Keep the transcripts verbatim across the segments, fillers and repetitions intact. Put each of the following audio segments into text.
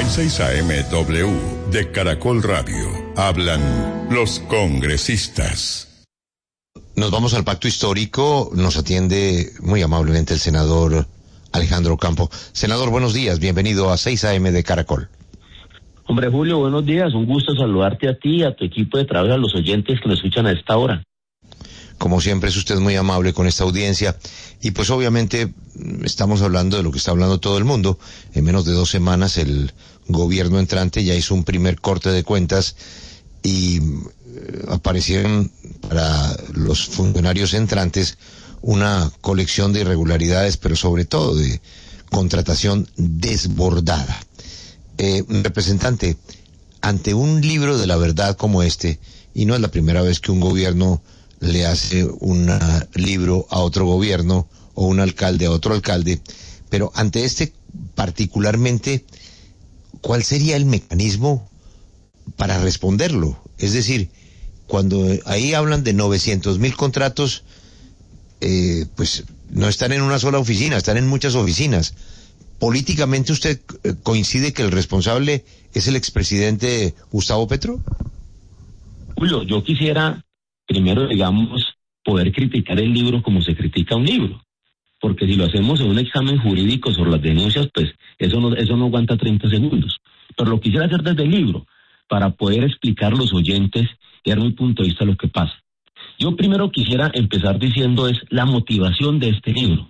En seis A M W de Caracol Radio hablan los congresistas. Nos vamos al pacto histórico. Nos atiende muy amablemente el senador Alejandro Campo. Senador, buenos días. Bienvenido a seis A M de Caracol. Hombre, Julio, buenos días. Un gusto saludarte a ti, a tu equipo de trabajo, a los oyentes que nos escuchan a esta hora. Como siempre, es usted muy amable con esta audiencia. Y pues obviamente estamos hablando de lo que está hablando todo el mundo. En menos de dos semanas el gobierno entrante ya hizo un primer corte de cuentas y aparecieron para los funcionarios entrantes una colección de irregularidades, pero sobre todo de contratación desbordada. Eh, representante, ante un libro de la verdad como este, y no es la primera vez que un gobierno le hace un libro a otro gobierno o un alcalde a otro alcalde, pero ante este particularmente, ¿cuál sería el mecanismo para responderlo? Es decir, cuando ahí hablan de novecientos mil contratos, eh, pues no están en una sola oficina, están en muchas oficinas. ¿Políticamente usted coincide que el responsable es el expresidente Gustavo Petro? Julio, yo quisiera primero, digamos, poder criticar el libro como se critica un libro, porque si lo hacemos en un examen jurídico sobre las denuncias, pues eso no, eso no aguanta treinta segundos. Pero lo quisiera hacer desde el libro, para poder explicar a los oyentes y dar mi punto de vista a lo que pasa. Yo primero quisiera empezar diciendo es la motivación de este libro.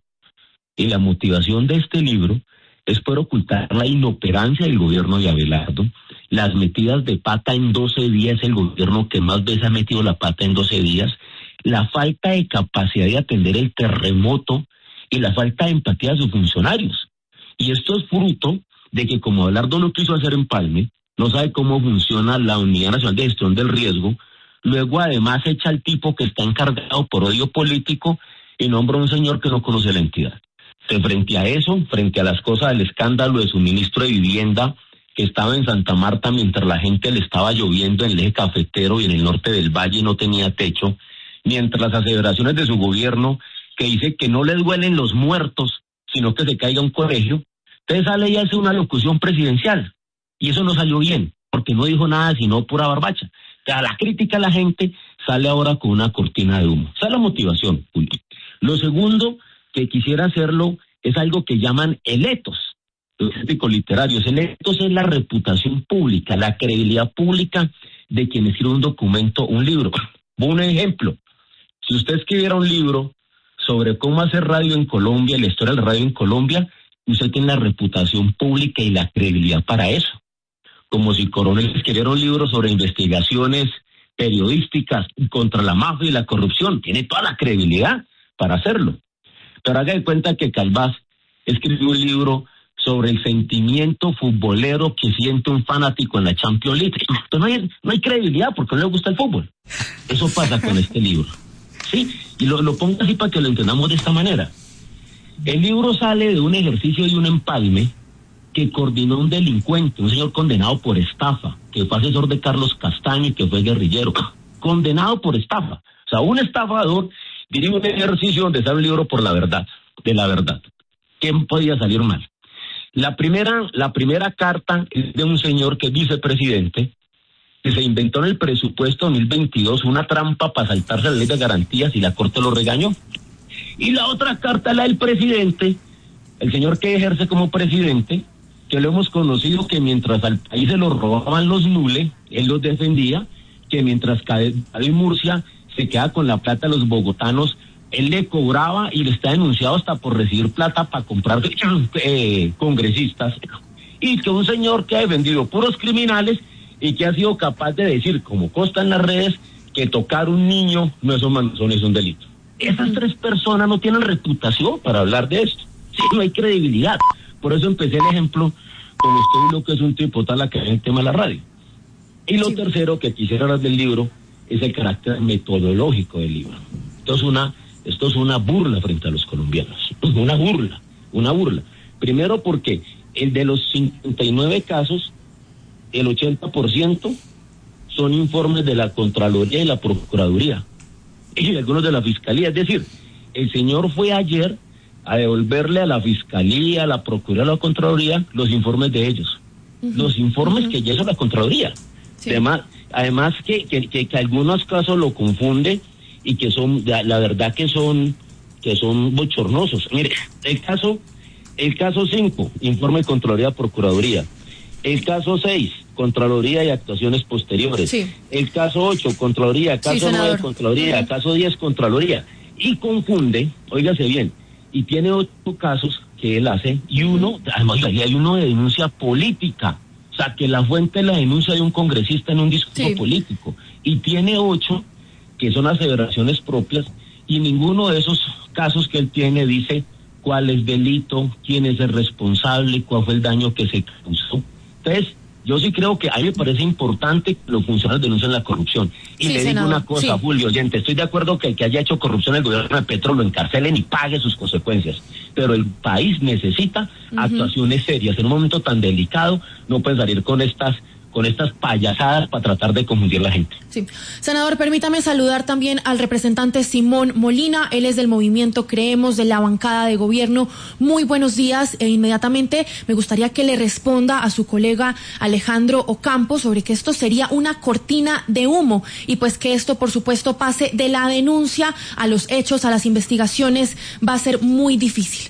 Y la motivación de este libro es poder ocultar la inoperancia del gobierno de Abelardo, las metidas de pata en doce días, el gobierno que más veces ha metido la pata en doce días, la falta de capacidad de atender el terremoto y la falta de empatía de sus funcionarios. Y esto es fruto de que como Abelardo lo quiso hacer en Palme, no sabe cómo funciona la Unidad Nacional de Gestión del Riesgo, luego además echa al tipo que está encargado por odio político y nombra a un señor que no conoce la entidad. Entonces, frente a eso, frente a las cosas del escándalo de su ministro de Vivienda, que estaba en Santa Marta mientras la gente le estaba lloviendo en el eje cafetero y en el norte del valle y no tenía techo, mientras las aseveraciones de su gobierno que dice que no le duelen los muertos, sino que se caiga un colegio, entonces sale y hace una locución presidencial, y eso no salió bien, porque no dijo nada sino pura barbacha. O sea, la crítica a la gente sale ahora con una cortina de humo. Esa es la motivación, Julio. Lo segundo que quisiera hacerlo es algo que llaman el etos, los críticos literarios. El etos es la reputación pública, la credibilidad pública de quien escribe un documento, un libro. Un ejemplo, si usted escribiera un libro sobre cómo hacer radio en Colombia, la historia del radio en Colombia, usted tiene la reputación pública y la credibilidad para eso. Como si Coronel escribiera un libro sobre investigaciones periodísticas contra la mafia y la corrupción, tiene toda la credibilidad para hacerlo. Pero haga de cuenta que Calvás escribió un libro sobre el sentimiento futbolero que siente un fanático en la Champions League. Entonces no hay, no hay credibilidad porque no le gusta el fútbol. Eso pasa con este libro. Sí, y lo, lo pongo así para que lo entendamos de esta manera. El libro sale de un ejercicio y un empalme que coordinó un delincuente, un señor condenado por estafa, que fue asesor de Carlos Castaño y que fue guerrillero. Condenado por estafa. O sea, un estafador dirige un ejercicio donde sale un libro por la verdad, de la verdad. ¿Qué podía salir mal? La primera, la primera carta es de un señor que es vicepresidente, que se inventó en el presupuesto dos mil veintidós una trampa para saltarse la ley de garantías y la Corte lo regañó. Y la otra carta, la del presidente, el señor que ejerce como presidente, que lo hemos conocido que mientras al país se lo robaban los nules, él los defendía, que mientras David Murcia se queda con la plata de los bogotanos, él le cobraba y le está denunciado hasta por recibir plata para comprar eh, congresistas, y que un señor que ha defendido puros criminales y que ha sido capaz de decir, como consta en las redes, que tocar un niño no es un, no es un delito. Esas tres personas no tienen reputación para hablar de esto. Sí, no hay credibilidad. Por eso empecé el ejemplo con usted, lo que es un tipo tal a que hay el tema de la radio. Y lo sí. Tercero que quisiera hablar del libro es el carácter metodológico del libro. Esto es una, esto es una burla frente a los colombianos. Una burla, una burla. Primero porque el de los cincuenta y nueve casos, el ochenta por ciento son informes de la Contraloría y la Procuraduría. Y algunos de la Fiscalía. Es decir, el señor fue ayer a devolverle a la Fiscalía, a la Procuraduría, a la Contraloría, los informes de ellos. uh-huh. los informes uh-huh. que ya hizo la Contraloría. Sí. Además, además que, que, que, que algunos casos lo confunde y que son, la, la verdad que son, que son bochornosos. Mire, el caso, el caso cinco, informe de Contraloría Procuraduría. El caso seis, Contraloría y actuaciones posteriores. Sí. El caso ocho, Contraloría. Caso sí, nueve, Contraloría. Uh-huh. Caso diez, Contraloría. Y confunde, óigase bien, y tiene ocho casos que él hace, y uno, además hay uno de denuncia política, o sea, que la fuente de la denuncia de un congresista en un discurso sí. político, y tiene ocho que son aseveraciones propias, y ninguno de esos casos que él tiene dice cuál es delito, quién es el responsable, cuál fue el daño que se causó. Entonces, yo sí creo que a mí me parece importante que los funcionarios denuncien la corrupción. Y sí, le senador. digo una cosa, sí. Julio, oyente, estoy de acuerdo que el que haya hecho corrupción en el gobierno de Petro lo encarcelen y pague sus consecuencias. Pero el país necesita uh-huh. actuaciones serias. En un momento tan delicado no pueden salir con estas con estas payasadas para tratar de confundir a la gente. Sí. Senador, permítame saludar también al representante Simón Molina. Él es del movimiento Creemos, de la bancada de gobierno. Muy buenos días, e inmediatamente me gustaría que le responda a su colega Alejandro Ocampo sobre que esto sería una cortina de humo y pues que esto, por supuesto, pase de la denuncia a los hechos, a las investigaciones, va a ser muy difícil.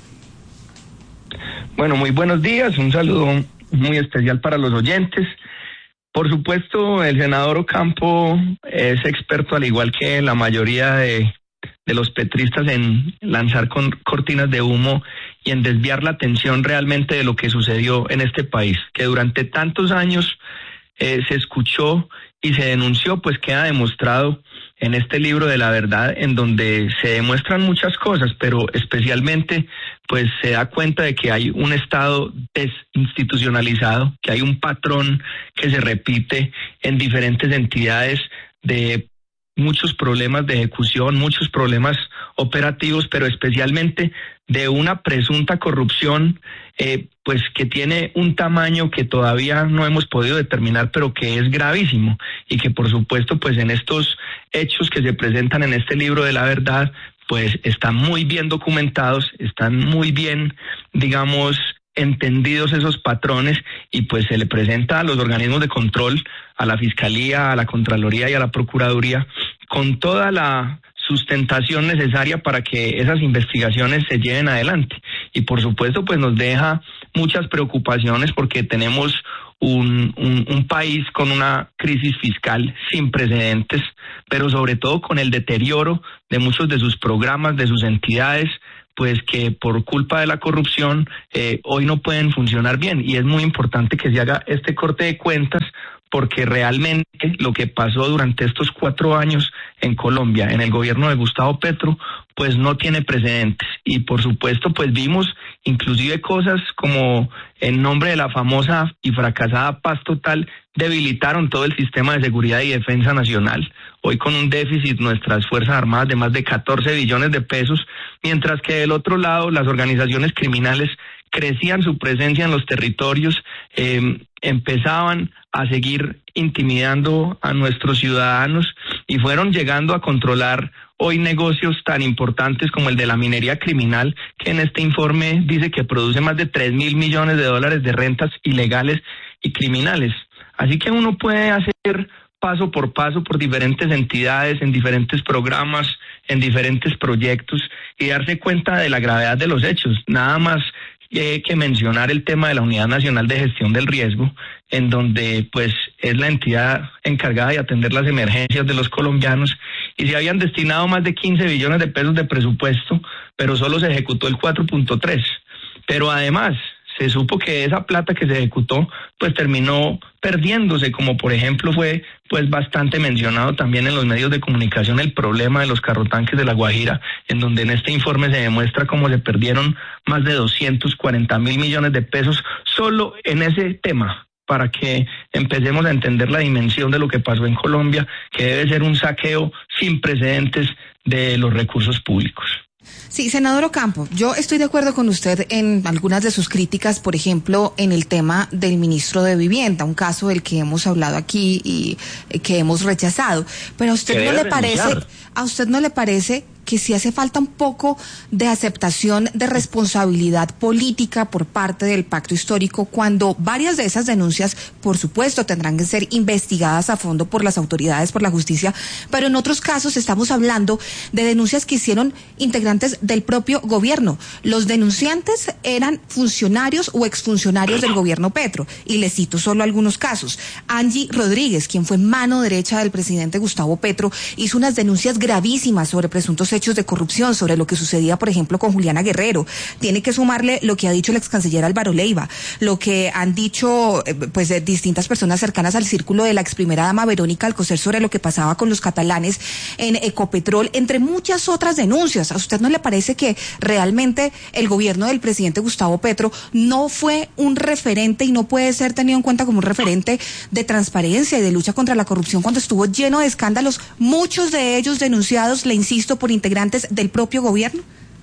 Bueno, muy buenos días, un saludo muy especial para los oyentes. Por supuesto, el senador Ocampo es experto, al igual que la mayoría de, de los petristas, en lanzar con cortinas de humo y en desviar la atención realmente de lo que sucedió en este país, que durante tantos años eh, se escuchó y se denunció, pues queda demostrado en este libro de la verdad, en donde se demuestran muchas cosas, pero especialmente pues se da cuenta de que hay un Estado desinstitucionalizado, que hay un patrón que se repite en diferentes entidades, de muchos problemas de ejecución, muchos problemas operativos, pero especialmente de una presunta corrupción eh, pues que tiene un tamaño que todavía no hemos podido determinar, pero que es gravísimo, y que por supuesto pues en estos hechos que se presentan en este libro de la verdad pues están muy bien documentados, están muy bien, digamos, entendidos esos patrones, y pues se le presenta a los organismos de control, a la Fiscalía, a la Contraloría y a la Procuraduría, con toda la sustentación necesaria para que esas investigaciones se lleven adelante. Y por supuesto pues nos deja muchas preocupaciones, porque tenemos un, un, un país con una crisis fiscal sin precedentes, pero sobre todo con el deterioro de muchos de sus programas, de sus entidades, pues que por culpa de la corrupción eh, hoy no pueden funcionar bien, y es muy importante que se haga este corte de cuentas, porque realmente lo que pasó durante estos cuatro años en Colombia, en el gobierno de Gustavo Petro, pues no tiene precedentes. Y por supuesto pues vimos inclusive cosas como, en nombre de la famosa y fracasada paz total, debilitaron todo el sistema de seguridad y defensa nacional. Hoy con un déficit nuestras Fuerzas Armadas de más de catorce billones de pesos, mientras que del otro lado las organizaciones criminales crecían su presencia en los territorios, eh, empezaban a seguir intimidando a nuestros ciudadanos y fueron llegando a controlar hoy negocios tan importantes como el de la minería criminal, que en este informe dice que produce más de tres mil millones de dólares de rentas ilegales y criminales. Así que uno puede hacer paso por paso por diferentes entidades, en diferentes programas, en diferentes proyectos, y darse cuenta de la gravedad de los hechos. Nada más eh, que mencionar el tema de la Unidad Nacional de Gestión del Riesgo, en donde pues es la entidad encargada de atender las emergencias de los colombianos, y se habían destinado más de quince billones de pesos de presupuesto, pero solo se ejecutó el cuatro punto tres. Pero además se supo que esa plata que se ejecutó pues terminó perdiéndose, como por ejemplo fue pues bastante mencionado también en los medios de comunicación el problema de los carrotanques de La Guajira, en donde en este informe se demuestra cómo se perdieron más de doscientos cuarenta mil millones de pesos solo en ese tema, para que empecemos a entender la dimensión de lo que pasó en Colombia, que debe ser un saqueo sin precedentes de los recursos públicos. Sí, senador Ocampo, yo estoy de acuerdo con usted en algunas de sus críticas, por ejemplo, en el tema del ministro de Vivienda, un caso del que hemos hablado aquí y que hemos rechazado. Pero a usted no le parece, a usted no le parece que sí hace falta un poco de aceptación de responsabilidad política por parte del pacto histórico, cuando varias de esas denuncias, por supuesto, tendrán que ser investigadas a fondo por las autoridades, por la justicia, pero en otros casos estamos hablando de denuncias que hicieron integrantes del propio gobierno. Los denunciantes eran funcionarios o exfuncionarios del gobierno Petro, y les cito solo algunos casos. Angie Rodríguez, quien fue mano derecha del presidente Gustavo Petro, hizo unas denuncias gravísimas sobre presuntos hechos de corrupción, sobre lo que sucedía, por ejemplo, con Juliana Guerrero. Tiene que sumarle lo que ha dicho el ex canciller Álvaro Leiva, lo que han dicho pues de distintas personas cercanas al círculo de la ex primera dama Verónica Alcocer sobre lo que pasaba con los catalanes en Ecopetrol, entre muchas otras denuncias. ¿A usted no le parece que realmente el gobierno del presidente Gustavo Petro no fue un referente y no puede ser tenido en cuenta como un referente de transparencia y de lucha contra la corrupción cuando estuvo lleno de escándalos, muchos de ellos denunciados, le insisto, por integrantes del propio gobierno?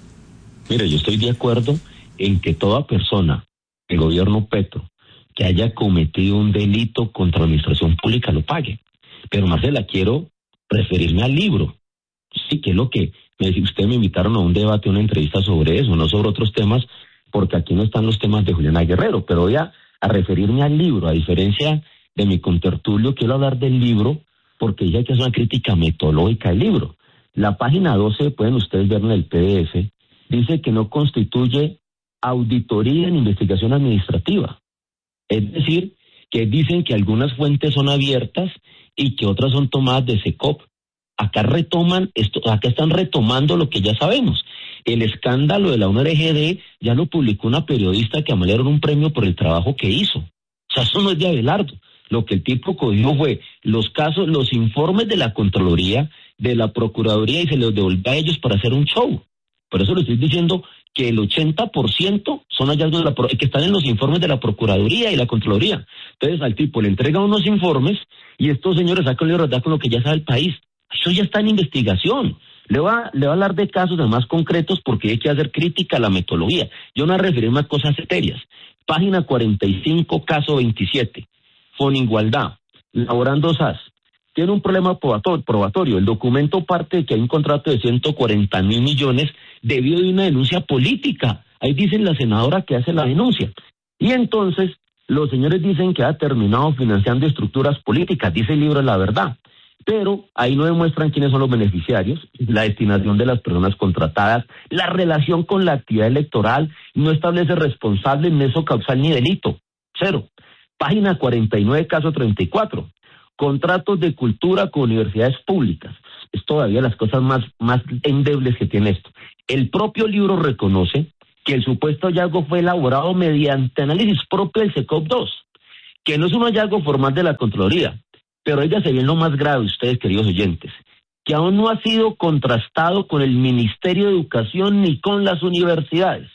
Mire, yo estoy de acuerdo en que toda persona, el gobierno Petro, que haya cometido un delito contra la administración pública lo pague. Pero Marcela, quiero referirme al libro. Sí, que es lo que me, ustedes me invitaron a un debate, una entrevista sobre eso, no sobre otros temas, porque aquí no están los temas de Juliana Guerrero, pero voy a, a referirme al libro. A diferencia de mi contertulio, quiero hablar del libro porque ya hay que hacer una crítica metodológica del libro. La página doce, pueden ustedes ver en el P D F, dice que no constituye auditoría en investigación administrativa. Es decir, que dicen que algunas fuentes son abiertas y que otras son tomadas de SECOP. Acá retoman esto, acá están retomando lo que ya sabemos. El escándalo de la U N R G D ya lo publicó una periodista que le dieron un premio por el trabajo que hizo. O sea, eso no es de Abelardo. Lo que el tipo cogió fue los casos, los informes de la Contraloría, de la Procuraduría, y se los devolvió a ellos para hacer un show. Por eso le estoy diciendo que el ochenta por ciento son hallazgos de la, que están en los informes de la Procuraduría y la Contraloría. Entonces al tipo le entrega unos informes y estos señores sacan el libro con lo que ya sabe el país. Eso ya está en investigación. Le va, le va a hablar de casos más concretos porque hay que hacer crítica a la metodología. Yo no voy a referirme a cosas serias. Página cuarenta y cinco, caso veintisiete. Fonigualdad, laborando S A S. Tiene un problema probatorio. El documento parte de que hay un contrato de ciento cuarenta mil millones debido de una denuncia política. Ahí dicen la senadora que hace la denuncia. Y entonces los señores dicen que ha terminado financiando estructuras políticas. Dice el libro La Verdad. Pero ahí no demuestran quiénes son los beneficiarios, la destinación de las personas contratadas, la relación con la actividad electoral, no establece responsable, nexo causal ni delito. Cero. Página cuarenta y nueve, caso treinta y cuatro. Contratos de cultura con universidades públicas. Es todavía las cosas más, más endebles que tiene esto. El propio libro reconoce que el supuesto hallazgo fue elaborado mediante análisis propio del SECOP dos, que no es un hallazgo formal de la Contraloría. Pero oígase bien lo más grave, ustedes queridos oyentes, que aún no ha sido contrastado con el Ministerio de Educación ni con las universidades.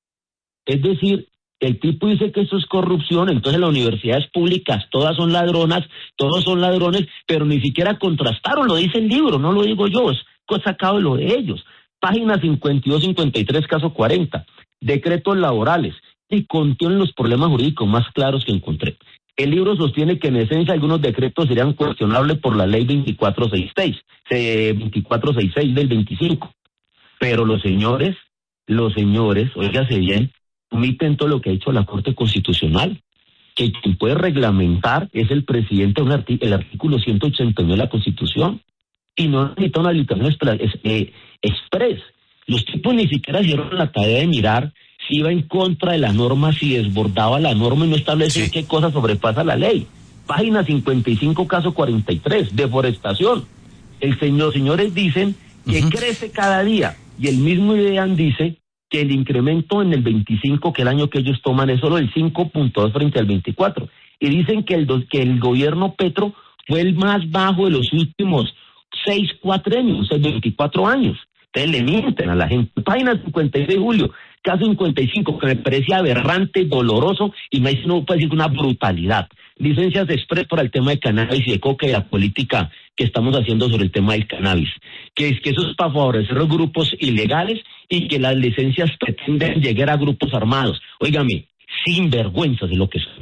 Es decir, el tipo dice que esto es corrupción, entonces las universidades públicas todas son ladronas, todos son ladrones, pero ni siquiera contrastaron, lo dice el libro, no lo digo yo, es sacado de lo de ellos. Página cincuenta y dos, cincuenta y tres, caso cuarenta, decretos laborales, y contienen los problemas jurídicos más claros que encontré. El libro sostiene que en esencia algunos decretos serían cuestionables por la ley veinticuatro sesenta y seis, veinticuatro sesenta y seis del veinticinco. Pero los señores, los señores, óigase bien, omiten todo lo que ha hecho la Corte Constitucional, que quien puede reglamentar es el presidente, un artículo, el artículo ciento ochenta y nueve de la Constitución, y no necesita una habilitación eh, express. Los tipos ni siquiera hicieron la tarea de mirar si iba en contra de la norma, si desbordaba la norma y no establecía sí. qué cosa sobrepasa la ley. Página cincuenta y cinco, caso cuarenta y tres, deforestación. El señor, señores dicen que uh-huh. crece cada día, y el mismo IDEAN dice que el incremento en el veinticinco, que el año que ellos toman, es solo el cinco punto dos frente al veinticuatro. Y dicen que el, que el gobierno Petro fue el más bajo de los últimos seis, cuatro años, o sea, veinticuatro años. Ustedes le mienten a la gente. Página cincuenta y seis, Julio, caso cincuenta y cinco, que me parece aberrante, doloroso, y me dice, no puede decir una brutalidad. Licencias express para el tema de cannabis y de coca y la política que estamos haciendo sobre el tema del cannabis. Que es que eso es para favorecer los grupos ilegales y que las licencias pretenden llegar a grupos armados. Óigame, sin vergüenza de lo que son.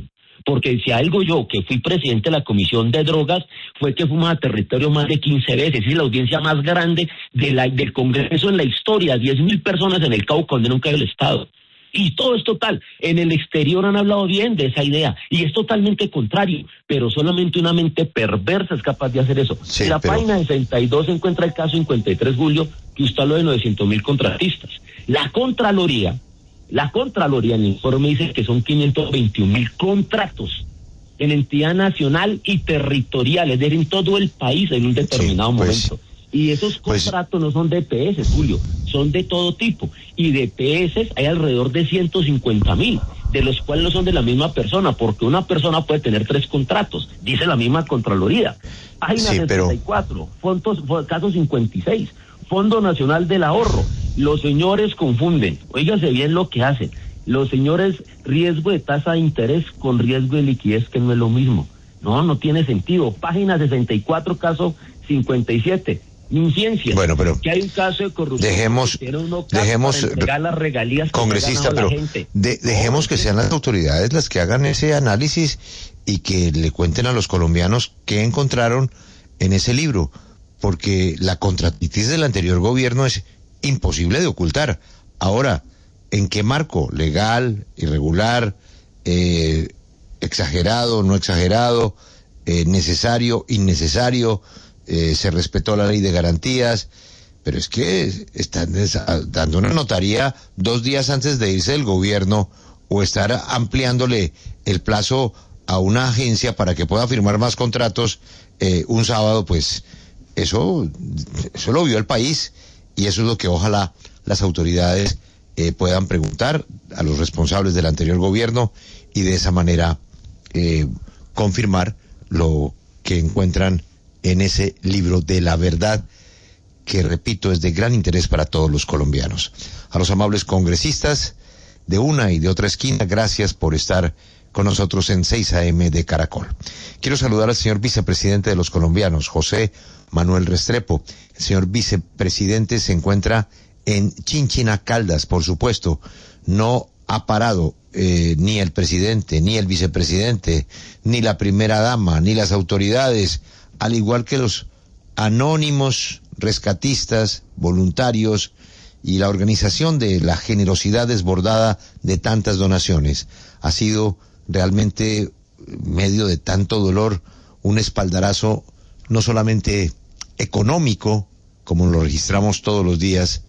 porque si algo yo, que fui presidente de la Comisión de Drogas, fue que fuimos a territorio más de quince veces, es la audiencia más grande de la, del Congreso en la historia, diez mil personas en el Cauca, donde nunca hay el Estado. Y todo es total. En el exterior han hablado bien de esa idea, y es totalmente contrario, pero solamente una mente perversa es capaz de hacer eso. Sí, en la pero... página sesenta y dos se encuentra el caso cincuenta y tres, Julio, que usted habló de novecientos mil contratistas. La Contraloría, la Contraloría en el informe dice que son quinientos veintiún mil contratos en entidad nacional y territorial, es decir, en todo el país en un determinado sí, pues... momento. Y esos contratos pues, no son de E P S, Julio, son de todo tipo. Y de E P S hay alrededor de ciento cincuenta mil, de los cuales no son de la misma persona, porque una persona puede tener tres contratos, dice la misma Contraloría. Página sí, sesenta y cuatro, pero... fondos, caso cincuenta y seis, Fondo Nacional del Ahorro. Los señores confunden, óigase bien lo que hacen. Los señores, riesgo de tasa de interés con riesgo de liquidez, que no es lo mismo. No, no tiene sentido. Página sesenta y cuatro, caso cincuenta y siete. Inciencia, bueno, pero que hay un caso de corrupción, dejemos, dejemos las regalías congresista, pero de, dejemos que sean las autoridades las que hagan ese análisis y que le cuenten a los colombianos qué encontraron en ese libro, porque la contratitis del anterior gobierno es imposible de ocultar. Ahora, ¿en qué marco? ¿Legal, irregular, eh, exagerado, no exagerado, eh, necesario, innecesario? Eh, se respetó la ley de garantías, pero es que están dando una notaría dos días antes de irse del gobierno, o estar ampliándole el plazo a una agencia para que pueda firmar más contratos eh, un sábado. Pues eso, eso lo vio el país, y eso es lo que ojalá las autoridades eh, puedan preguntar a los responsables del anterior gobierno, y de esa manera eh, confirmar lo que encuentran en ese libro de la verdad, que, repito, es de gran interés para todos los colombianos. A los amables congresistas de una y de otra esquina, gracias por estar con nosotros en seis A M de Caracol. Quiero saludar al señor vicepresidente de los colombianos, José Manuel Restrepo. El señor vicepresidente se encuentra en Chinchina, Caldas, por supuesto. No ha parado eh, ni el presidente, ni el vicepresidente, ni la primera dama, ni las autoridades, al igual que los anónimos rescatistas, voluntarios y la organización de la generosidad desbordada de tantas donaciones. Ha sido realmente, medio de tanto dolor, un espaldarazo no solamente económico, como lo registramos todos los días,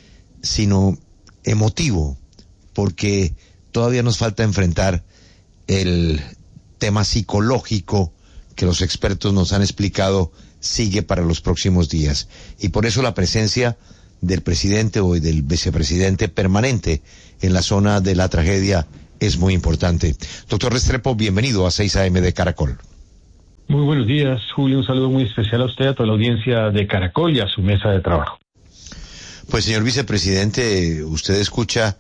sino emotivo, porque todavía nos falta enfrentar el tema psicológico que los expertos nos han explicado sigue para los próximos días. Y por eso la presencia del presidente o del vicepresidente permanente en la zona de la tragedia es muy importante. Doctor Restrepo, bienvenido a seis A M de Caracol. Muy buenos días, Julio. Un saludo muy especial a usted, a toda la audiencia de Caracol y a su mesa de trabajo. Pues, señor vicepresidente, usted escucha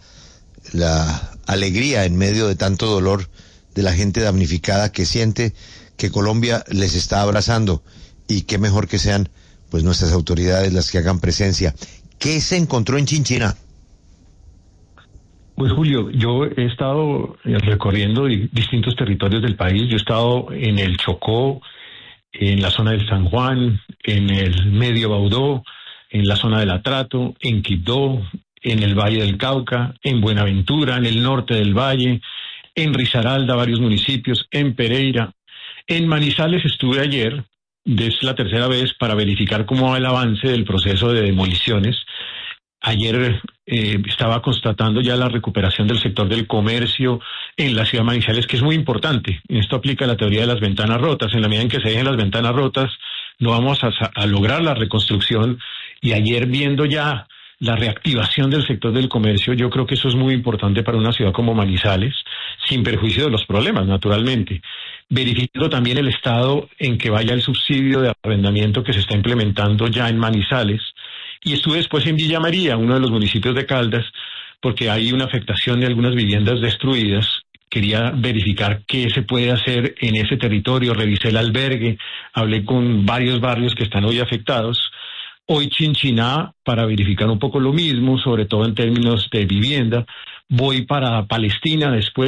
la alegría en medio de tanto dolor de la gente damnificada, que siente que Colombia les está abrazando, y qué mejor que sean pues nuestras autoridades las que hagan presencia. ¿Qué se encontró en Chinchina? Pues, Julio, yo he estado recorriendo distintos territorios del país. Yo he estado en el Chocó, en la zona del San Juan, en el Medio Baudó, en la zona del Atrato, en Quibdó, en el Valle del Cauca, en Buenaventura, en el norte del Valle, en Risaralda, varios municipios, en Pereira. En Manizales estuve ayer, es la tercera vez, para verificar cómo va el avance del proceso de demoliciones. Ayer eh, estaba constatando ya la recuperación del sector del comercio en la ciudad de Manizales, que es muy importante. Esto aplica a la teoría de las ventanas rotas. En la medida en que se dejen las ventanas rotas, no vamos a, a lograr la reconstrucción. Y ayer, viendo ya la reactivación del sector del comercio, yo creo que eso es muy importante para una ciudad como Manizales, sin perjuicio de los problemas, naturalmente. Verificando también el estado en que vaya el subsidio de arrendamiento que se está implementando ya en Manizales. Y estuve después en Villa María, uno de los municipios de Caldas, porque hay una afectación de algunas viviendas destruidas. Quería verificar qué se puede hacer en ese territorio. Revisé el albergue, hablé con varios barrios que están hoy afectados. Hoy Chinchiná, para verificar un poco lo mismo, sobre todo en términos de vivienda. Voy para Palestina después,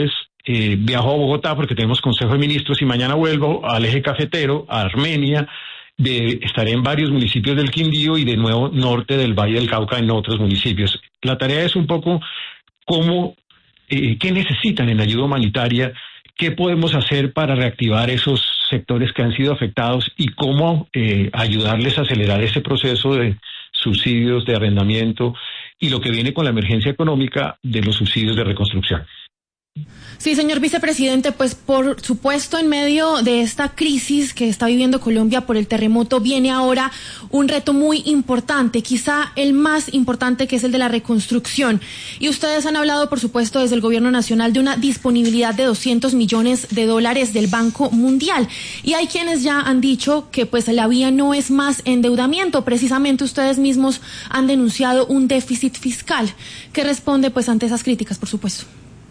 eh, viajo a Bogotá porque tenemos Consejo de Ministros y mañana vuelvo al Eje Cafetero, a Armenia, de, estaré en varios municipios del Quindío y de nuevo norte del Valle del Cauca en otros municipios. La tarea es un poco cómo, eh, qué necesitan en ayuda humanitaria, qué podemos hacer para reactivar esos sectores que han sido afectados y cómo eh, ayudarles a acelerar ese proceso de subsidios de arrendamiento y lo que viene con la emergencia económica de los subsidios de reconstrucción. Sí, señor vicepresidente, pues por supuesto en medio de esta crisis que está viviendo Colombia por el terremoto viene ahora un reto muy importante, quizá el más importante, que es el de la reconstrucción. Y ustedes han hablado, por supuesto, desde el gobierno nacional de una disponibilidad de doscientos millones de dólares del Banco Mundial. Y hay quienes ya han dicho que pues la vía no es más endeudamiento. Precisamente ustedes mismos han denunciado un déficit fiscal. ¿Qué responde pues ante esas críticas, por supuesto?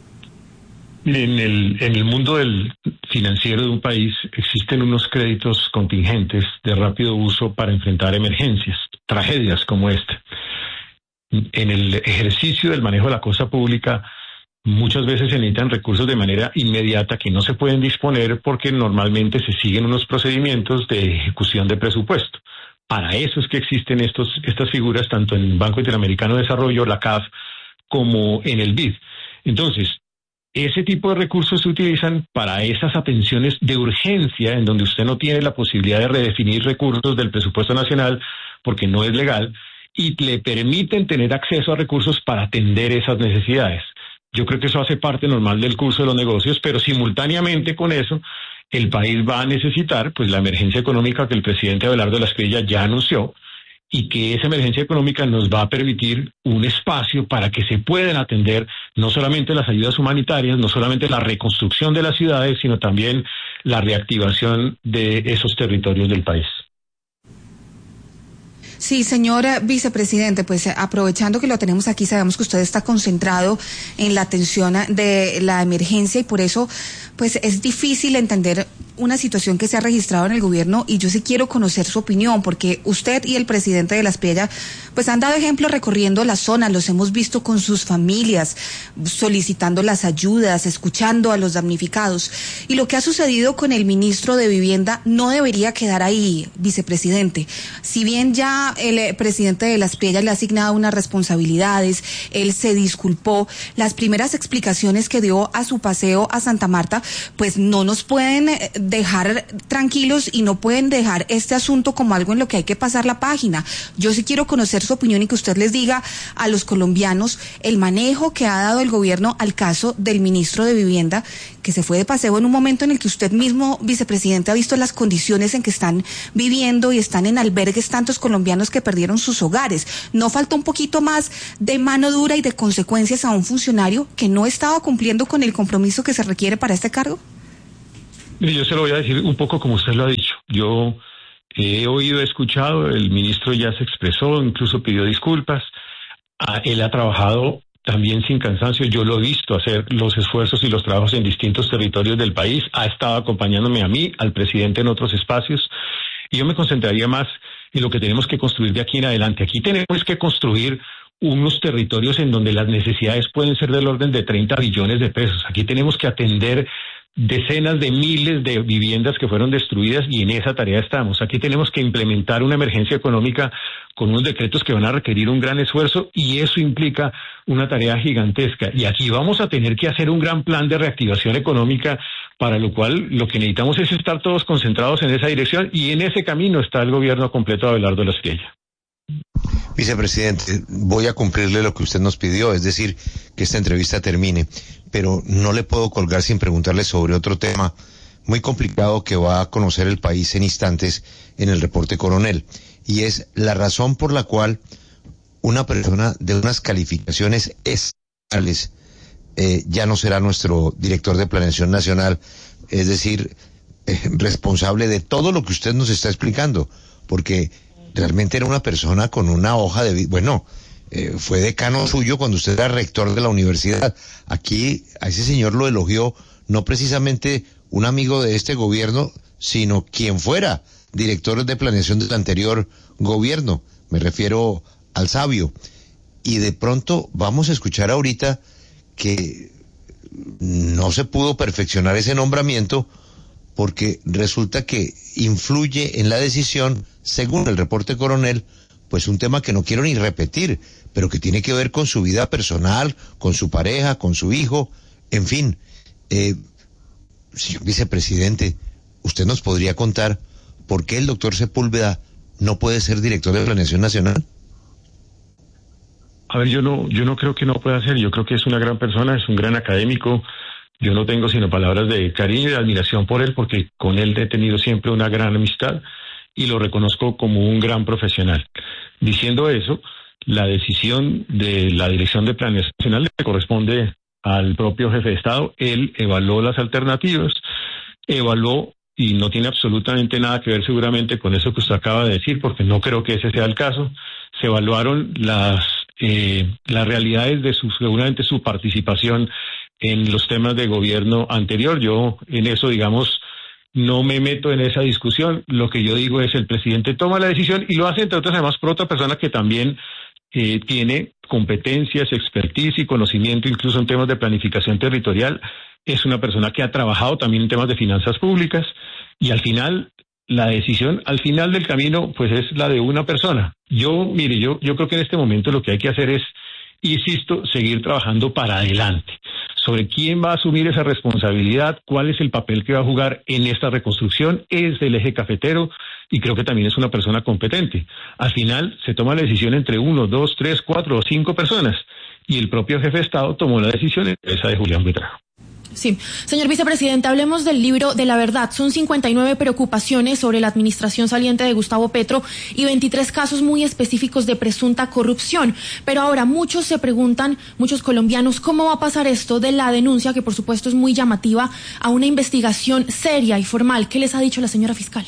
En el, en el mundo del financiero de un país existen unos créditos contingentes de rápido uso para enfrentar emergencias, tragedias como esta. En el ejercicio del manejo de la cosa pública, muchas veces se necesitan recursos de manera inmediata que no se pueden disponer porque normalmente se siguen unos procedimientos de ejecución de presupuesto. Para eso es que existen estos, estas figuras tanto en el Banco Interamericano de Desarrollo, la C A F, como en el B I D. Entonces, ese tipo de recursos se utilizan para esas atenciones de urgencia en donde usted no tiene la posibilidad de redefinir recursos del presupuesto nacional porque no es legal y le permiten tener acceso a recursos para atender esas necesidades. Yo creo que eso hace parte normal del curso de los negocios, pero simultáneamente con eso el país va a necesitar pues la emergencia económica que el presidente Abelardo de la Espriella ya anunció, y que esa emergencia económica nos va a permitir un espacio para que se puedan atender no solamente las ayudas humanitarias, no solamente la reconstrucción de las ciudades, sino también la reactivación de esos territorios del país. Sí, señor vicepresidente, pues aprovechando que lo tenemos aquí, sabemos que usted está concentrado en la atención de la emergencia y por eso pues es difícil entender una situación que se ha registrado en el gobierno y yo sí quiero conocer su opinión porque usted y el presidente de la Espriella pues han dado ejemplo recorriendo la zona, los hemos visto con sus familias, solicitando las ayudas, escuchando a los damnificados y lo que ha sucedido con el ministro de Vivienda no debería quedar ahí, vicepresidente. Si bien ya el presidente de la Espriella le ha asignado unas responsabilidades, él se disculpó, las primeras explicaciones que dio a su paseo a Santa Marta pues no nos pueden dejar tranquilos y no pueden dejar este asunto como algo en lo que hay que pasar la página. Yo sí quiero conocer su opinión y que usted les diga a los colombianos el manejo que ha dado el gobierno al caso del ministro de Vivienda, que se fue de paseo en un momento en el que usted mismo, vicepresidente, ha visto las condiciones en que están viviendo y están en albergues tantos colombianos que perdieron sus hogares. ¿No falta un poquito más de mano dura y de consecuencias a un funcionario que no estaba cumpliendo con el compromiso que se requiere para este cargo? Yo se lo voy a decir un poco como usted lo ha dicho. Yo he oído, he escuchado, el ministro ya se expresó, incluso pidió disculpas. Ah, él ha trabajado también sin cansancio. Yo lo he visto hacer los esfuerzos y los trabajos en distintos territorios del país. Ha estado acompañándome a mí, al presidente en otros espacios. Y yo me concentraría más en lo que tenemos que construir de aquí en adelante. Aquí tenemos que construir unos territorios en donde las necesidades pueden ser del orden de treinta billones de pesos. Aquí tenemos que atender decenas de miles de viviendas que fueron destruidas y en esa tarea estamos. Aquí tenemos que implementar una emergencia económica con unos decretos que van a requerir un gran esfuerzo y eso implica una tarea gigantesca. Y aquí vamos a tener que hacer un gran plan de reactivación económica, para lo cual lo que necesitamos es estar todos concentrados en esa dirección y en ese camino está el gobierno completo de Abelardo de la Espriella. Vicepresidente, voy a cumplirle lo que usted nos pidió, es decir, que esta entrevista termine, pero no le puedo colgar sin preguntarle sobre otro tema muy complicado que va a conocer el país en instantes en el reporte Coronel, y es la razón por la cual una persona de unas calificaciones estables eh, ya no será nuestro director de Planeación Nacional, es decir, eh, responsable de todo lo que usted nos está explicando, porque realmente era una persona con una hoja de vida, bueno, eh, fue decano suyo cuando usted era rector de la universidad. Aquí a ese señor lo elogió no precisamente un amigo de este gobierno, sino quien fuera director de planeación del anterior gobierno, me refiero al sabio. Y de pronto vamos a escuchar ahorita que no se pudo perfeccionar ese nombramiento porque resulta que influye en la decisión, según el reporte coronel, pues un tema que no quiero ni repetir, pero que tiene que ver con su vida personal, con su pareja, con su hijo, en fin. Eh, señor vicepresidente, ¿usted nos podría contar por qué el doctor Sepúlveda no puede ser director de Planeación Nacional? A ver, yo no, yo no creo que no pueda ser. Yo creo que es una gran persona, es un gran académico. Yo no tengo sino palabras de cariño y de admiración por él, porque con él he tenido siempre una gran amistad y lo reconozco como un gran profesional. Diciendo eso, la decisión de la Dirección de Planeación Nacional le corresponde al propio jefe de Estado. Él evaluó las alternativas, evaluó, y no tiene absolutamente nada que ver seguramente con eso que usted acaba de decir, porque no creo que ese sea el caso. Se evaluaron las eh, las realidades de su, seguramente su participación en los temas de gobierno anterior. Yo en eso, digamos, no me meto en esa discusión. Lo que yo digo es el presidente toma la decisión y lo hace, entre otras, además, por otra persona que también eh, tiene competencias, expertise y conocimiento incluso en temas de planificación territorial. Es una persona que ha trabajado también en temas de finanzas públicas y al final, la decisión al final del camino, pues es la de una persona. Yo, mire, yo, yo creo que en este momento lo que hay que hacer es, insisto, seguir trabajando para adelante sobre quién va a asumir esa responsabilidad, cuál es el papel que va a jugar en esta reconstrucción, es del eje cafetero y creo que también es una persona competente. Al final se toma la decisión entre uno, dos, tres, cuatro o cinco personas y el propio jefe de Estado tomó la decisión, esa de Julián Buitrago. Sí. Señor vicepresidente, hablemos del libro de la verdad. Son cincuenta y nueve preocupaciones sobre la administración saliente de Gustavo Petro y veintitrés casos muy específicos de presunta corrupción. Pero ahora muchos se preguntan, muchos colombianos, ¿cómo va a pasar esto de la denuncia, que por supuesto es muy llamativa, a una investigación seria y formal? ¿Qué les ha dicho la señora fiscal?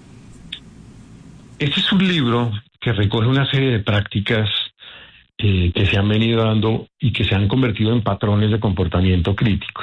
Este es un libro que recoge una serie de prácticas eh, que se han venido dando y que se han convertido en patrones de comportamiento críticos.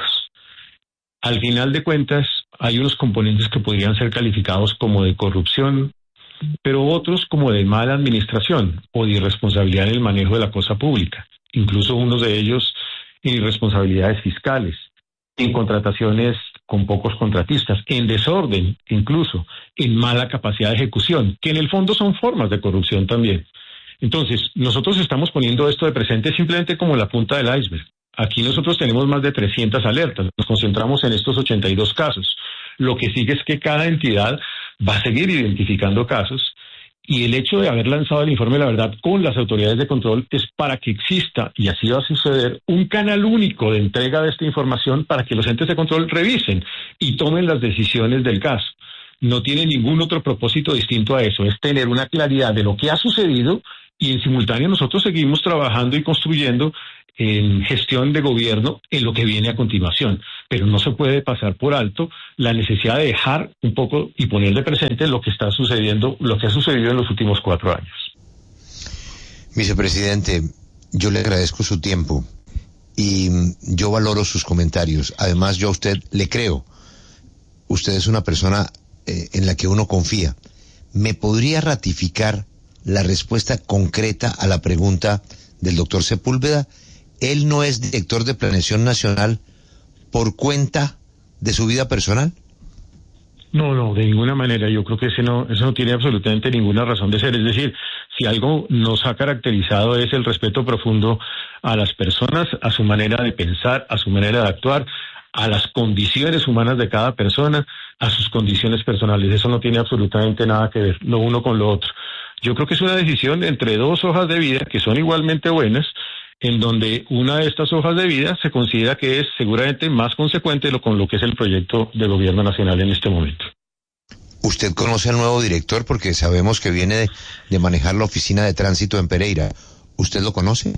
Al final de cuentas, hay unos componentes que podrían ser calificados como de corrupción, pero otros como de mala administración o de irresponsabilidad en el manejo de la cosa pública. Incluso unos de ellos en irresponsabilidades fiscales, en contrataciones con pocos contratistas, en desorden, incluso en mala capacidad de ejecución, que en el fondo son formas de corrupción también. Entonces, nosotros estamos poniendo esto de presente simplemente como la punta del iceberg. Aquí nosotros tenemos más de trescientas alertas, nos concentramos en estos ochenta y dos casos. Lo que sigue es que cada entidad va a seguir identificando casos y el hecho de haber lanzado el informe de la verdad con las autoridades de control es para que exista, y así va a suceder, un canal único de entrega de esta información para que los entes de control revisen y tomen las decisiones del caso. No tiene ningún otro propósito distinto a eso, es tener una claridad de lo que ha sucedido y en simultáneo nosotros seguimos trabajando y construyendo en gestión de gobierno en lo que viene a continuación, pero no se puede pasar por alto la necesidad de dejar un poco y poner de presente lo que está sucediendo, lo que ha sucedido en los últimos cuatro años. Vicepresidente, yo le agradezco su tiempo y yo valoro sus comentarios. Además, yo a usted le creo. Usted es una persona eh, en la que uno confía. ¿Me podría ratificar la respuesta concreta a la pregunta del doctor Sepúlveda? ¿Él no es director de Planeación Nacional por cuenta de su vida personal? No, no, de ninguna manera. Yo creo que ese no, eso no tiene absolutamente ninguna razón de ser. Es decir, si algo nos ha caracterizado es el respeto profundo a las personas, a su manera de pensar, a su manera de actuar, a las condiciones humanas de cada persona, a sus condiciones personales. Eso no tiene absolutamente nada que ver, lo uno con lo otro. Yo creo que es una decisión entre dos hojas de vida que son igualmente buenas, en donde una de estas hojas de vida se considera que es seguramente más consecuente lo, con lo que es el proyecto de gobierno nacional en este momento. ¿Usted conoce al nuevo director? Porque sabemos que viene de, de manejar la oficina de tránsito en Pereira. ¿Usted lo conoce?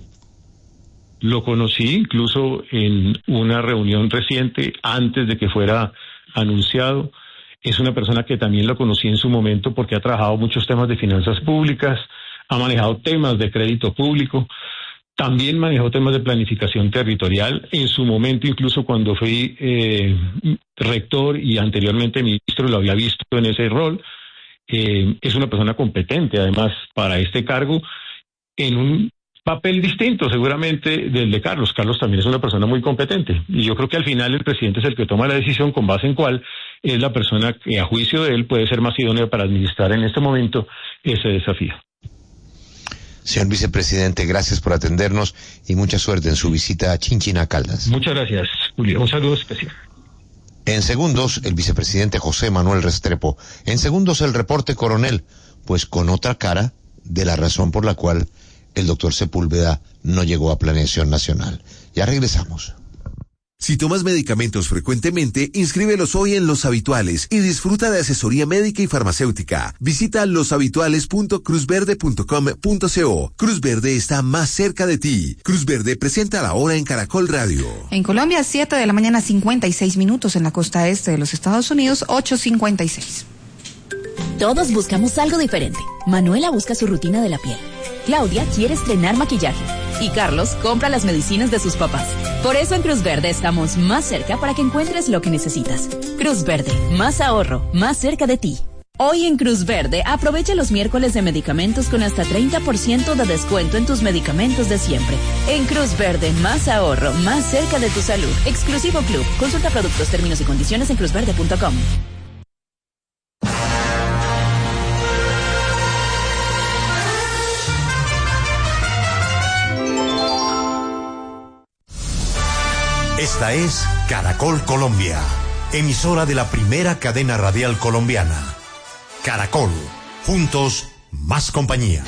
Lo conocí incluso en una reunión reciente, antes de que fuera anunciado. Es una persona que también lo conocí en su momento porque ha trabajado muchos temas de finanzas públicas, ha manejado temas de crédito público, también manejó temas de planificación territorial. En su momento, incluso cuando fui eh, rector y anteriormente ministro, lo había visto en ese rol. Eh, es una persona competente, además, para este cargo, en un papel distinto seguramente del de Carlos. Carlos también es una persona muy competente y yo creo que al final el presidente es el que toma la decisión con base en cuál es la persona que a juicio de él puede ser más idónea para administrar en este momento ese desafío. Señor vicepresidente, gracias por atendernos y mucha suerte en su visita a Chinchina Caldas. Muchas gracias, Julio. Un saludo especial. En segundos, el vicepresidente José Manuel Restrepo. En segundos, el reporte coronel, pues con otra cara de la razón por la cual el doctor Sepúlveda no llegó a Planeación Nacional. Ya regresamos. Si tomas medicamentos frecuentemente, inscríbelos hoy en Los Habituales y disfruta de asesoría médica y farmacéutica. Visita los habituales punto cruz verde punto com punto co. Cruz Verde está más cerca de ti. Cruz Verde presenta la hora en Caracol Radio. En Colombia, siete de la mañana, cincuenta y seis minutos. En la costa este de los Estados Unidos, ocho cincuenta y seis. Todos buscamos algo diferente. Manuela busca su rutina de la piel. Claudia quiere estrenar maquillaje. Y Carlos compra las medicinas de sus papás. Por eso en Cruz Verde estamos más cerca para que encuentres lo que necesitas. Cruz Verde, más ahorro, más cerca de ti. Hoy en Cruz Verde, aprovecha los miércoles de medicamentos con hasta treinta por ciento de descuento en tus medicamentos de siempre. En Cruz Verde, más ahorro, más cerca de tu salud. Exclusivo Club. Consulta productos, términos y condiciones en cruz verde punto com. Esta es Caracol Colombia, emisora de la primera cadena radial colombiana. Caracol, juntos, más compañía.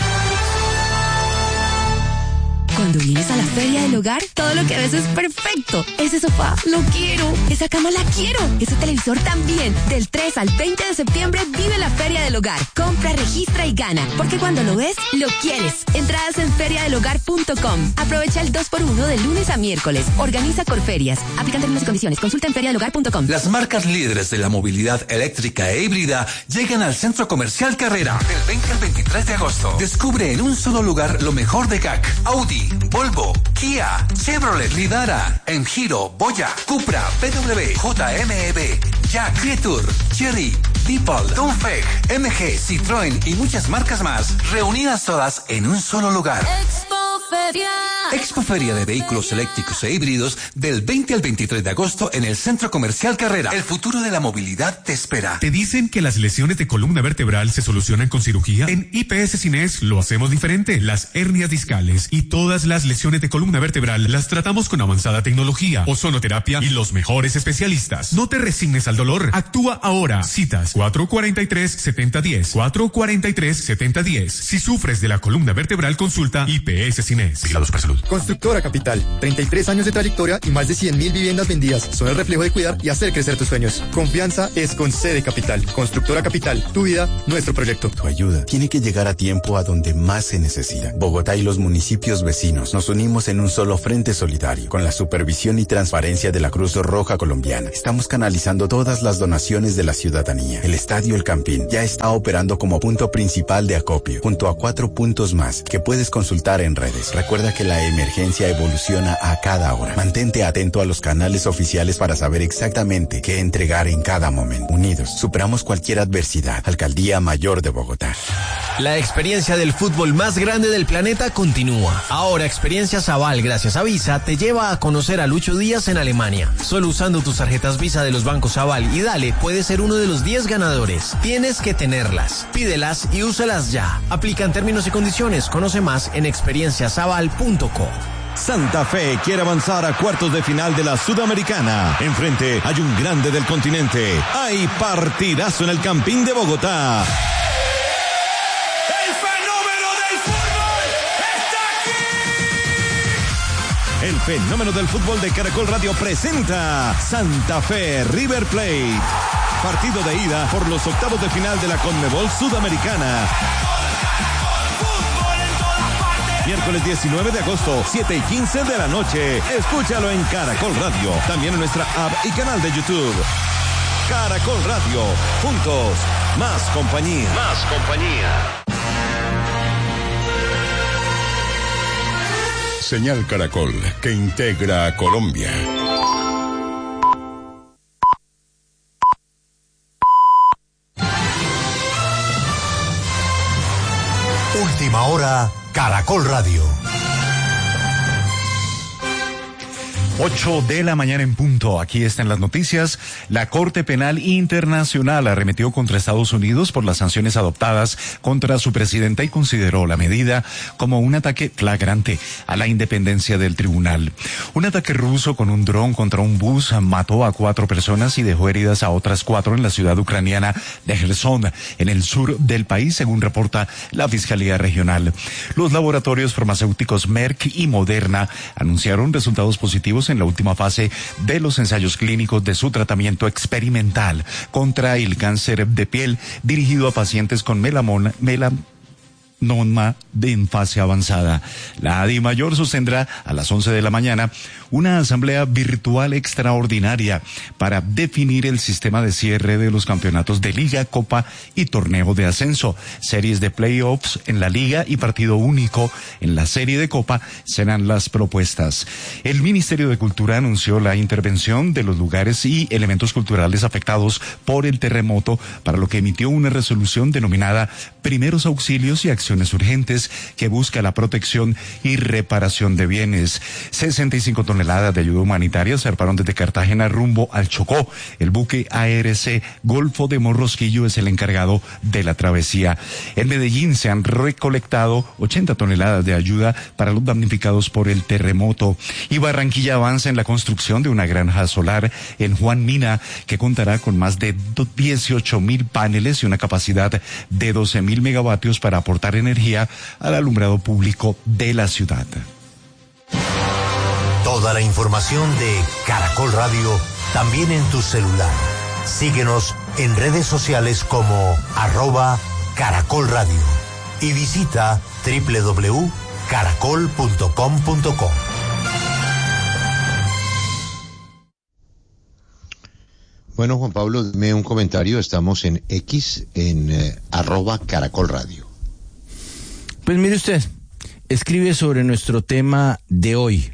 Cuando vienes a la Feria del Hogar, todo lo que ves es perfecto. Ese sofá, lo quiero. Esa cama, la quiero. Ese televisor también. Del tres al veinte de septiembre, vive la Feria del Hogar. Compra, registra y gana. Porque cuando lo ves, lo quieres. Entradas en feria del hogar punto com. Aprovecha el dos por uno de lunes a miércoles. Organiza Corferias. Aplican términos y condiciones. Consulta en feria del hogar punto com. Las marcas líderes de la movilidad eléctrica e híbrida llegan al Centro Comercial Carrera. Del veinte al veintitrés de agosto. Descubre en un solo lugar lo mejor de G A C, Audi, Volvo, Kia, Chevrolet, Lidara, Enjiro, Boya, Cupra, B M W, J M E, Jack, Creature, Chery, Dipol, Dongfeng, M G, Citroën y muchas marcas más, reunidas todas en un solo lugar. Expo Feria. Expo Feria de Vehículos Eléctricos e Híbridos del veinte al veintitrés de agosto en el Centro Comercial Carrera. El futuro de la movilidad te espera. ¿Te dicen que las lesiones de columna vertebral se solucionan con cirugía? En I P S Cines lo hacemos diferente. Las hernias discales y todas las lesiones de columna vertebral las tratamos con avanzada tecnología, ozonoterapia y los mejores especialistas. No te resignes al dolor. Actúa ahora. Citas cuatro cuarenta y tres, setenta diez. cuatro cuarenta y tres, setenta diez. Si sufres de la columna vertebral, consulta I P S Cines. Vigilados por salud. Constructora Capital, treinta y tres años de trayectoria y más de cien mil viviendas vendidas. Son el reflejo de cuidar y hacer crecer tus sueños. Confianza es con C de Capital. Constructora Capital, tu vida, nuestro proyecto. Tu ayuda tiene que llegar a tiempo a donde más se necesita. Bogotá y los municipios vecinos nos unimos en un solo frente solidario. Con la supervisión y transparencia de la Cruz Roja Colombiana, estamos canalizando todas las donaciones de la ciudadanía. El Estadio El Campín ya está operando como punto principal de acopio, junto a cuatro puntos más que puedes consultar en redes. Recuerda que la emergencia evoluciona a cada hora. Mantente atento a los canales oficiales para saber exactamente qué entregar en cada momento. Unidos, superamos cualquier adversidad. Alcaldía Mayor de Bogotá. La experiencia del fútbol más grande del planeta continúa. Ahora Experiencia Saval, gracias a Visa, te lleva a conocer a Lucho Díaz en Alemania. Solo usando tus tarjetas Visa de los bancos Saval y Dale, puedes ser uno de los diez ganadores. Tienes que tenerlas. Pídelas y úsalas ya. Aplican términos y condiciones. Conoce más en experiencia saval punto co. Santa Fe quiere avanzar a cuartos de final de la Sudamericana. Enfrente hay un grande del continente. Hay partidazo en el Campín de Bogotá. El fenómeno del fútbol está aquí. El fenómeno del fútbol de Caracol Radio presenta Santa Fe River Plate. Partido de ida por los octavos de final de la Conmebol Sudamericana. Miércoles diecinueve de agosto, siete y quince de la noche. Escúchalo en Caracol Radio. También en nuestra app y canal de YouTube. Caracol Radio. Juntos. Más compañía. Más compañía. Señal Caracol, que integra a Colombia. Última hora, Caracol Radio. Ocho de la mañana en punto. Aquí están las noticias. La Corte Penal Internacional arremetió contra Estados Unidos por las sanciones adoptadas contra su presidenta y consideró la medida como un ataque flagrante a la independencia del tribunal. Un ataque ruso con un dron contra un bus mató a cuatro personas y dejó heridas a otras cuatro en la ciudad ucraniana de Gerson, en el sur del país, según reporta la Fiscalía Regional. Los laboratorios farmacéuticos Merck y Moderna anunciaron resultados positivos en la última fase de los ensayos clínicos de su tratamiento experimental contra el cáncer de piel dirigido a pacientes con melamón, melam Nonma de en fase avanzada. La DIMAYOR sostendrá a las once de la mañana una asamblea virtual extraordinaria para definir el sistema de cierre de los campeonatos de Liga, Copa y Torneo de Ascenso. Series de playoffs en la Liga y partido único en la serie de Copa serán las propuestas. El Ministerio de Cultura anunció la intervención de los lugares y elementos culturales afectados por el terremoto, para lo que emitió una resolución denominada Primeros Auxilios y Acciones Urgentes, que busca la protección y reparación de bienes. sesenta y cinco toneladas de ayuda humanitaria zarparon desde Cartagena rumbo al Chocó. El buque A R C Golfo de Morrosquillo es el encargado de la travesía. En Medellín se han recolectado ochenta toneladas de ayuda para los damnificados por el terremoto. Y Barranquilla avanza en la construcción de una granja solar en Juan Mina, que contará con más de dieciocho mil paneles y una capacidad de doce mil megavatios para aportar energía al alumbrado público de la ciudad. Toda la información de Caracol Radio también en tu celular. Síguenos en redes sociales como arroba Caracol Radio y visita doble u doble u doble u punto caracol punto com punto co. Bueno, Juan Pablo, dime un comentario. Estamos en X, en eh, arroba Caracol Radio. Pues mire usted, escribe sobre nuestro tema de hoy.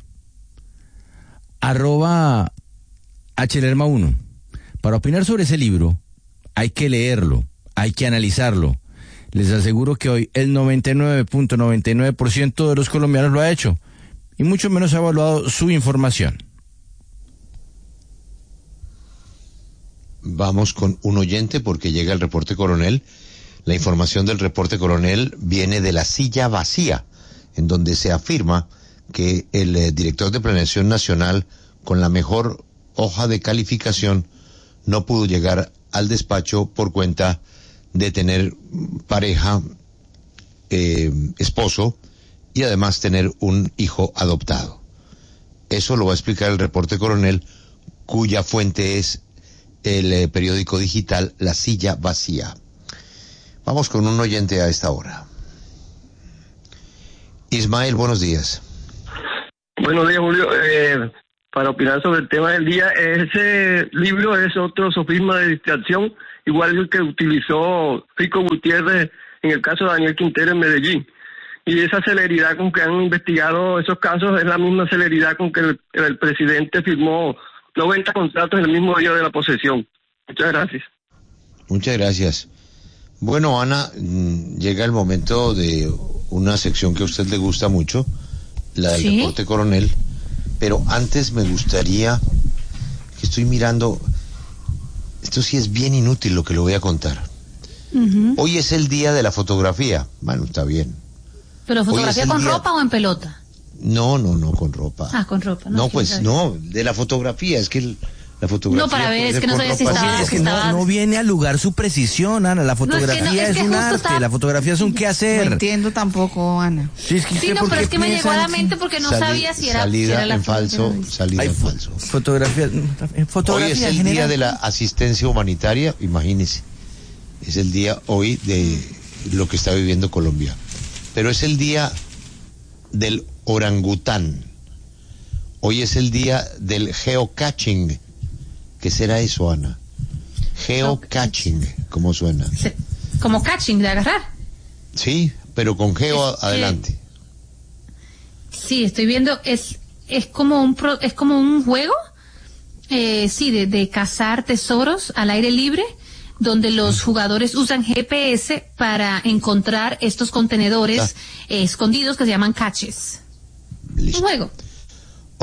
Arroba Hlerma uno. Para opinar sobre ese libro, hay que leerlo, hay que analizarlo. Les aseguro que hoy el noventa y nueve punto noventa y nueve por ciento de los colombianos lo ha hecho, y mucho menos ha evaluado su información. Vamos con un oyente porque llega el reporte coronel. La información del reporte coronel viene de La Silla Vacía, en donde se afirma que el eh, director de Planeación Nacional, con la mejor hoja de calificación, no pudo llegar al despacho por cuenta de tener pareja, eh, esposo, y además tener un hijo adoptado. Eso lo va a explicar el reporte coronel, cuya fuente es el eh, periódico digital La Silla Vacía. Vamos con un oyente a esta hora. Ismael, buenos días. Buenos días, Julio. Eh, para opinar sobre el tema del día, ese libro es otro sofisma de distracción, igual el que utilizó Fico Gutiérrez en el caso de Daniel Quintero en Medellín. Y esa celeridad con que han investigado esos casos es la misma celeridad con que el, el presidente firmó noventa contratos en el mismo día de la posesión. Muchas gracias. Muchas gracias. Bueno, Ana, llega el momento de una sección que a usted le gusta mucho, la del ¿Sí? reporte coronel, pero antes me gustaría, que estoy mirando, esto sí es bien inútil lo que le voy a contar. Uh-huh. Hoy es el día de la fotografía. Bueno, está bien. ¿Pero fotografía con día... ropa o en pelota? No, no, no, con ropa. Ah, con ropa. No, no pues saber. no, de la fotografía, es que el, la fotografía... No, para ver, es que no sabía si estaba... Es que no, no viene al lugar su precisión, Ana, la fotografía no, es, que no, es, es que un arte, está... la fotografía es un quehacer. No entiendo tampoco, Ana. Sí, es que sí no, pero es que me llegó a la mente porque no Sali, sabía si era... Salida si era la en falso, salida Ay, en falso. Fotografía, fotografía Hoy es el general. día de la asistencia humanitaria, imagínese. Es el día hoy de lo que está viviendo Colombia. Pero es el día del orangután. Hoy es el día del geocaching. ¿Qué será eso, Ana? Geocaching, ¿cómo suena? Como catching, de agarrar. Sí, pero con geo es, adelante. Eh, sí, estoy viendo, es es como un pro, es como un juego, eh, sí, de, de cazar tesoros al aire libre, donde los jugadores usan G P S para encontrar estos contenedores ah. eh, escondidos que se llaman caches. Listo. Un juego.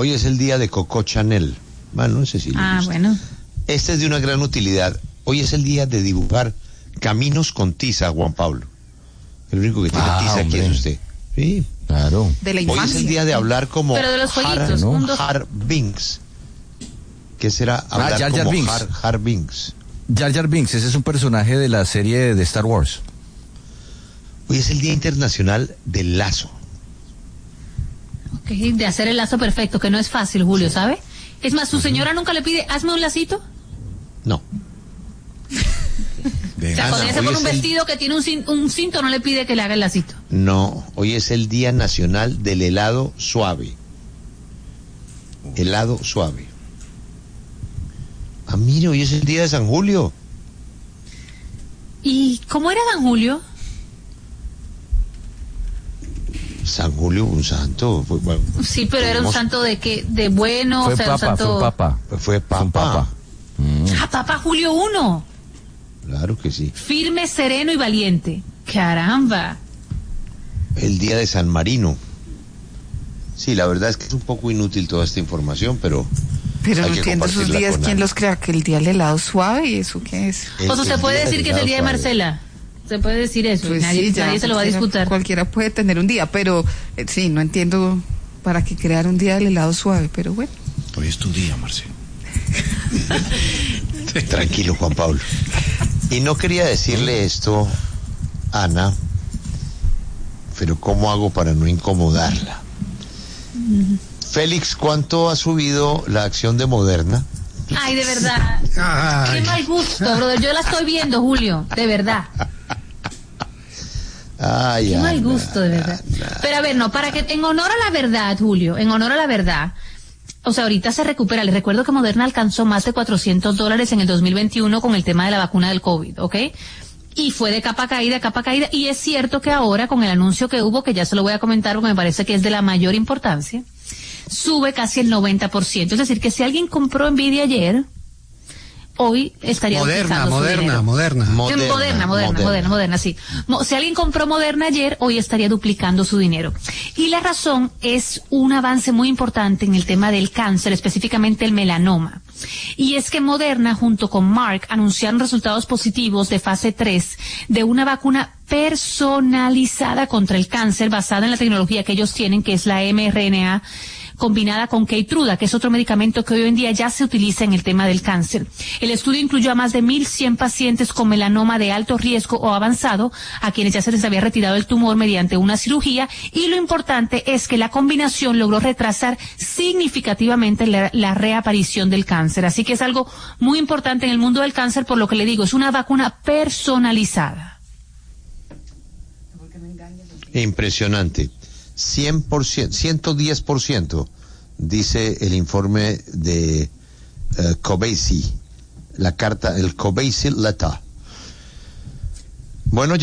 Hoy es el día de Coco Chanel. Bueno, no sé si le Ah, gusta. bueno. Este es de una gran utilidad. Hoy es el día de dibujar caminos con tiza, Juan Pablo. El único que tiene Ah, tiza aquí hombre. es usted. Sí. Claro. De la Hoy es infancia. el día de hablar como Pero de los Har, jueguitos, un, dos- Har Binks. ¿Qué será hablar Jar Jar como Binks. Har, Har Binks? Jar Jar Binks, ese es un personaje de la serie de Star Wars. Hoy es el Día Internacional del Lazo. Ok, de hacer el lazo perfecto, que no es fácil, Julio, ¿sabe? Es más, su señora nunca le pide, hazme un lacito. No. O sea, Ana, cuando ella se hoy pone es un el- vestido que tiene un, cin- un cinto, no le pide que le haga el lacito. No, hoy es el Día Nacional del Helado Suave. Helado suave. Ah, mire, hoy es el Día de San Julio. ¿Y cómo era San Julio? San Julio, un santo. Fue, bueno, Sí, pero era un tuvimos- santo de que de bueno, o sea, un santo. papa. Fue papa. Ah, Papa Julio uno. Claro que sí. Firme, sereno y valiente. Caramba. El Día de San Marino. Sí, la verdad es que es un poco inútil toda esta información, pero Pero hay no que entiendo esos compartirla días, con ¿quién Ana. los crea? ¿Que el día del helado suave y eso qué es? El- Pues usted el puede día decir del que es el día de helado suave. Marcela. Se puede decir eso. y Pues nadie, sí, ya, nadie se lo va a cualquiera- disputar. Cualquiera puede tener un día, pero eh, sí, no entiendo para qué crear un día del helado suave, pero bueno. Hoy es tu día, Marcelo. Tranquilo, Juan Pablo. Y no quería decirle esto, Ana, pero ¿cómo hago para no incomodarla? Félix, ¿cuánto ha subido la acción de Moderna? Ay, de verdad. Ay. Qué mal gusto, brother. Yo la estoy viendo, Julio. De verdad. Ay, Qué Ana. mal gusto, de verdad. Pero a ver, no, para que, en honor a la verdad, Julio, en honor a la verdad, o sea, ahorita se recupera. Les recuerdo que Moderna alcanzó más de cuatrocientos dólares en el dos mil veintiuno con el tema de la vacuna del COVID, ¿ok? Y fue de capa caída, capa caída. Y es cierto que ahora, con el anuncio que hubo, que ya se lo voy a comentar porque me parece que es de la mayor importancia, sube casi el noventa por ciento. Es decir, que si alguien compró Nvidia ayer, hoy estaría Moderna, utilizando su moderna, dinero. moderna. Sí, Moderna, moderna, moderna, moderna, moderna, sí. Mo- Si alguien compró Moderna ayer, hoy estaría duplicando su dinero. Y la razón es un avance muy importante en el tema del cáncer, específicamente el melanoma. Y es que Moderna, junto con Merck, anunciaron resultados positivos de fase tres de una vacuna personalizada contra el cáncer basada en la tecnología que ellos tienen, que es la mRNA combinada con Keytruda, que es otro medicamento que hoy en día ya se utiliza en el tema del cáncer. El estudio incluyó a más de mil cien pacientes con melanoma de alto riesgo o avanzado, a quienes ya se les había retirado el tumor mediante una cirugía, y lo importante es que la combinación logró retrasar significativamente la, la reaparición del cáncer. Así que es algo muy importante en el mundo del cáncer, por lo que le digo, es una vacuna personalizada. Impresionante. cien por ciento, ciento diez por ciento, dice el informe de uh, Covaxi, la carta, el Covaxi Letter. Bueno,